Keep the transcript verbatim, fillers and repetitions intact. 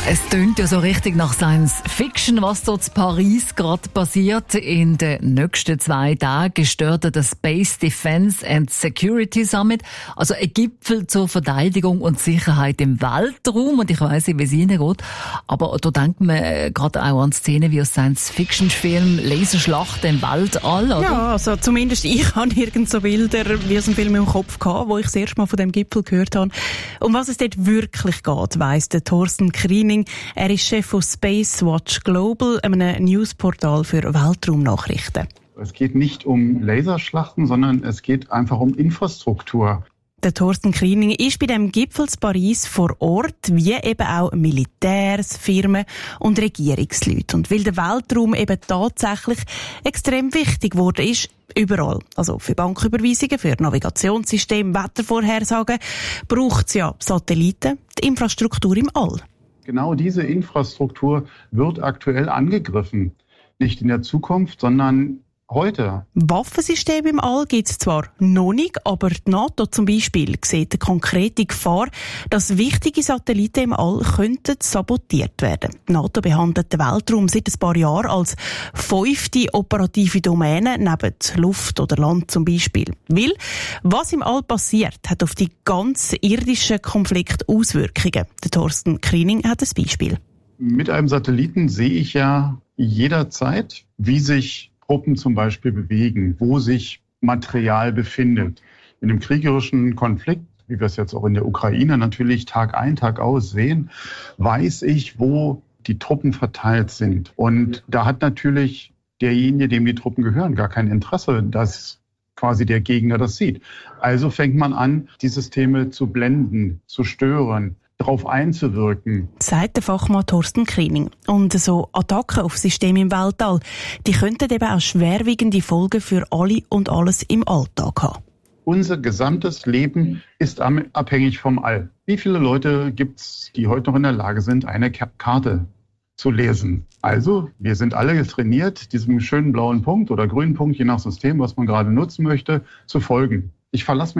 Es tönt ja so richtig nach Science Fiction, was dort in Paris gerade passiert. In den nächsten zwei Tagen startet der Space Defense and Security Summit, also ein Gipfel zur Verteidigung und Sicherheit im Weltraum. Und ich weiss nicht, wie es Ihnen geht, aber da denkt man gerade auch an Szenen wie aus Science-Fiction-Film, Laserschlachten im Weltall, oder? Ja, also zumindest ich habe irgend so Bilder wie aus einem Film im Kopf gehabt, wo ich das erste Mal von dem Gipfel gehört habe. Um was es dort wirklich geht, weiss der Thorsten Kriening. Er ist Chef von Space Watch Global, einem Newsportal für Weltraumnachrichten. Es geht nicht um Laserschlachten, sondern es geht einfach um Infrastruktur. Der Thorsten Kriening ist bei dem Gipfel in Paris vor Ort, wie eben auch Militärs, Firmen und Regierungsleute. Und weil der Weltraum eben tatsächlich extrem wichtig geworden ist, überall, also für Banküberweisungen, für Navigationssysteme, Wettervorhersagen, braucht es ja Satelliten, die Infrastruktur im All. Genau diese Infrastruktur wird aktuell angegriffen. Nicht in der Zukunft, sondern heute. Waffensysteme im All gibt es zwar noch nicht, aber die NATO zum Beispiel sieht eine konkrete Gefahr, dass wichtige Satelliten im All könnten sabotiert werden. Die NATO behandelt den Weltraum seit ein paar Jahren als fünfte operative Domäne neben Luft oder Land zum Beispiel. Weil, was im All passiert, hat auf die ganzen irdischen Konflikte Auswirkungen. Der Thorsten Kriening hat ein Beispiel. Mit einem Satelliten sehe ich ja jederzeit, wie sich Truppen zum Beispiel bewegen, wo sich Material befindet. In einem kriegerischen Konflikt, wie wir es jetzt auch in der Ukraine natürlich Tag ein, Tag aus sehen, weiß ich, wo die Truppen verteilt sind. Und da hat natürlich derjenige, dem die Truppen gehören, gar kein Interesse, dass quasi der Gegner das sieht. Also fängt man an, die Systeme zu blenden, zu stören, darauf einzuwirken. Sagt der Fachmann Thorsten Kriening. Und so Attacken auf Systeme im Weltall, die könnten eben auch schwerwiegende Folgen für alle und alles im Alltag haben. Unser gesamtes Leben ist abhängig vom All. Wie viele Leute gibt es, die heute noch in der Lage sind, eine Karte zu lesen? Also, wir sind alle trainiert, diesem schönen blauen Punkt oder grünen Punkt, je nach System, was man gerade nutzen möchte, zu folgen. Ich verlasse mich